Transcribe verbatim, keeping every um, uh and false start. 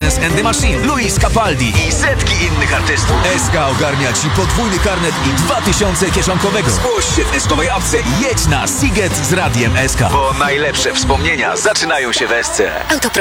Florence and the Machine, Luis Capaldi i setki innych artystów. S K ogarnia Ci podwójny karnet i dwa tysiące kieszonkowego. Zgłoś się w S K owej apce i jedź na Siget z Radiem S K. Bo najlepsze wspomnienia zaczynają się w S C. Autopro